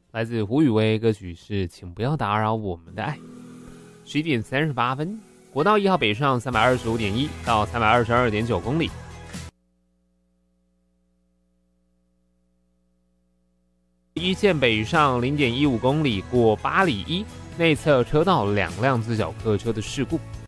来自胡宇威，歌曲是请不要打扰我们的爱。11点38分，国道1号北上325.1到322.9公里，一线北上0.15公里过八里一，内侧车道2辆自小客车的事故。